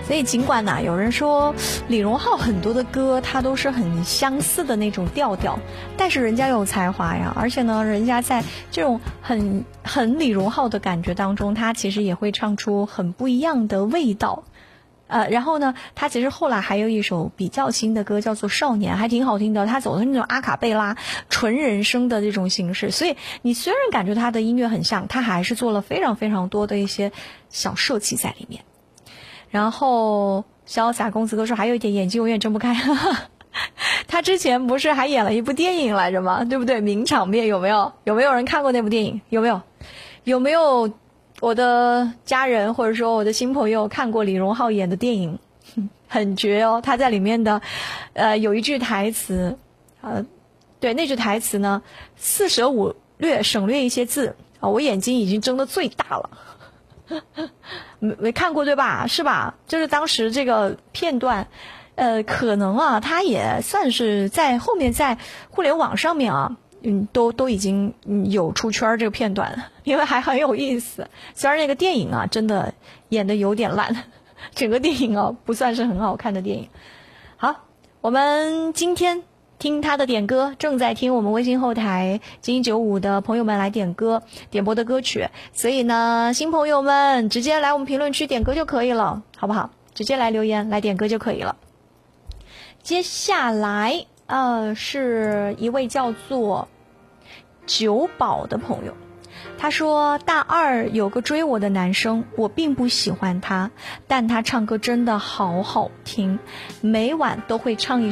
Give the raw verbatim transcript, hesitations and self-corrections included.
所以尽管呢，有人说李荣浩很多的歌他都是很相似的那种调调，但是人家有才华呀，而且呢，人家在这种很很李荣浩的感觉当中，他其实也会唱出很不一样的味道。呃，然后呢，他其实后来还有一首比较新的歌叫做《少年》，还挺好听的。他走的那种阿卡贝拉、纯人声的这种形式，所以你虽然感觉他的音乐很像，他还是做了非常非常多的一些小设计在里面。然后潇洒公子哥说还有一点眼睛永远睁不开，他之前不是还演了一部电影来着吗？对不对？名场面有没有？有没有人看过那部电影？有没有？有没有？我的家人或者说我的新朋友看过李荣浩演的电影，很绝哦。他在里面的呃有一句台词，呃对，那句台词呢，四舍五略省略一些字啊，我眼睛已经睁得最大了。没没看过对吧？是吧？就是当时这个片段，呃，可能啊，它也算是在后面在互联网上面啊，嗯，都都已经有出圈这个片段，因为还很有意思。虽然那个电影啊，真的演得有点烂，整个电影啊不算是很好看的电影。好，我们今天听他的点歌，正在听我们微信后台金九五的朋友们来点歌点播的歌曲，所以呢，新朋友们直接来我们评论区点歌就可以了，好不好？直接来留言来点歌就可以了。接下来呃是一位叫做九宝的朋友，他说大二有个追我的男生，我并不喜欢他，但他唱歌真的好好听，每晚都会唱一